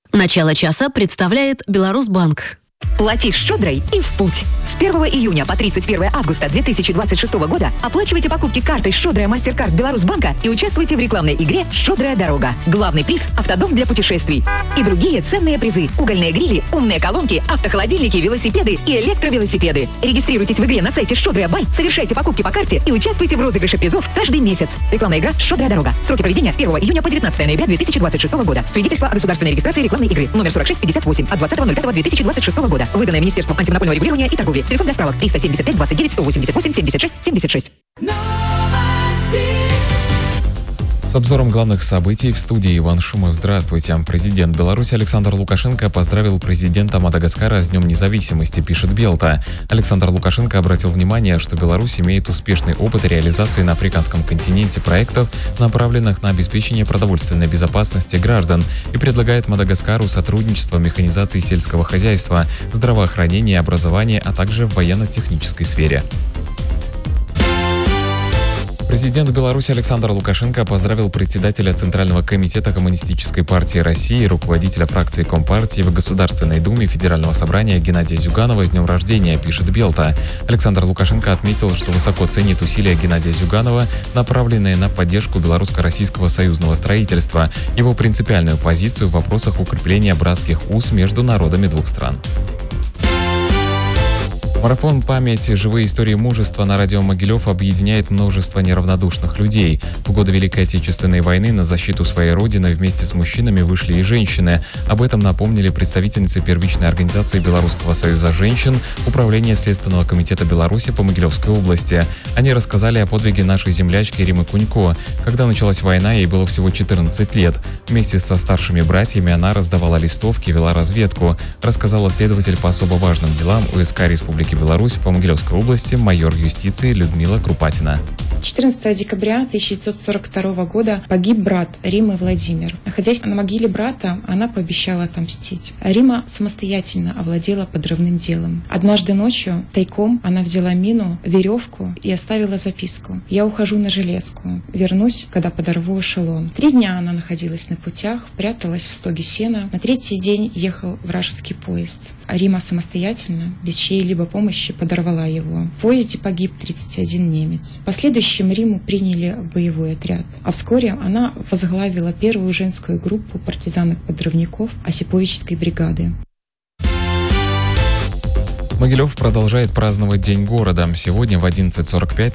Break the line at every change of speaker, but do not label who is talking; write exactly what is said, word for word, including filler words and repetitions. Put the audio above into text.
Начало часа представляет Беларусьбанк.
Плати щедрой и в путь. С первого июня по тридцать первое августа две тысячи двадцать шестого года оплачивайте покупки картой «Щедрая Мастеркард Беларусьбанка» и участвуйте в рекламной игре «Щедрая дорога». Главный приз – автодом для путешествий. И другие ценные призы – угольные грили, умные колонки, автохолодильники, велосипеды и электровелосипеды. Регистрируйтесь в игре на сайте «Щедрая Бай», совершайте покупки по карте и участвуйте в розыгрыше призов каждый месяц. Рекламная игра «Щедрая дорога». Сроки проведения с первого июня по девятнадцатое ноября две тысячи двадцать шестого года. Свидетельство о государственной регистрации рекламной игры. Номер сорок шесть пятьдесят восемь от двадцатого ноль пятого две тысячи двадцать шестого года. Выданное Министерством антимонопольного регулирования и торговли. Телефон для справок триста семьдесят пять двадцать девять сто восемьдесят восемь семьдесят шесть семьдесят шесть.
С обзором главных событий в студии Иван Шумов. Здравствуйте. Президент Беларуси Александр Лукашенко поздравил президента Мадагаскара с Днем независимости, пишет Белта. Александр Лукашенко обратил внимание, что Беларусь имеет успешный опыт реализации на африканском континенте проектов, направленных на обеспечение продовольственной безопасности граждан, и предлагает Мадагаскару сотрудничество в механизации сельского хозяйства, здравоохранения, образования, а также в военно-технической сфере. Президент Беларуси Александр Лукашенко поздравил председателя Центрального комитета Коммунистической партии России, руководителя фракции Компартии в Государственной Думе Федерального собрания Геннадия Зюганова с днем рождения, пишет Белта. Александр Лукашенко отметил, что высоко ценит усилия Геннадия Зюганова, направленные на поддержку белорусско-российского союзного строительства, его принципиальную позицию в вопросах укрепления братских уз между народами двух стран. Марафон «Память. Живые истории мужества» на радио Могилев объединяет множество неравнодушных людей. В годы Великой Отечественной войны на защиту своей родины вместе с мужчинами вышли и женщины. Об этом напомнили представительницы первичной организации Белорусского союза женщин, Управления Следственного комитета Беларуси по Могилевской области. Они рассказали о подвиге нашей землячки Римы Кунько. Когда началась война, ей было всего четырнадцать лет. Вместе со старшими братьями она раздавала листовки, вела разведку, рассказала следователь по особо важным делам УСК Республики Беларусь по Могилевской области майор юстиции Людмила Крупатина.
четырнадцатого декабря тысяча девятьсот сорок второго года погиб брат Римы Владимир. Находясь на могиле брата, она пообещала отомстить. Рима самостоятельно овладела подрывным делом. Однажды ночью тайком она взяла мину, веревку и оставила записку: «Я ухожу на железку. Вернусь, когда подорву эшелон». Три дня она находилась на путях, пряталась в стоге сена. На третий день ехал вражеский поезд. А Рима самостоятельно, без чьей-либо помощи, подорвала его. В поезде погиб тридцать один немец. В последующем Риму приняли в боевой отряд. А вскоре она возглавила первую женскую группу партизанок-подрывников Осиповической бригады.
Могилев продолжает праздновать День города. Сегодня в одиннадцать сорок пять